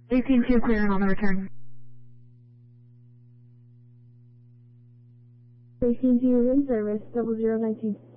18-2 clear and on the return. 18-2 room service, 0019.